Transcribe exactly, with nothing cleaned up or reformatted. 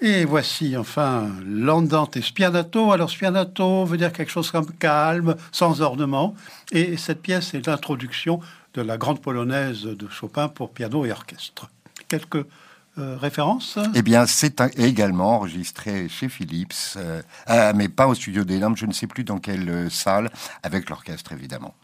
Et voici enfin l'Andante Spianato. Alors Spianato veut dire quelque chose comme calme, sans ornement. Et cette pièce est l'introduction de la grande polonaise de Chopin pour piano et orchestre. Quelques euh, références ? Eh bien, c'est un, également enregistré chez Philips, euh, euh, mais pas au Studio des Lampes, je ne sais plus dans quelle euh, salle, avec l'orchestre évidemment.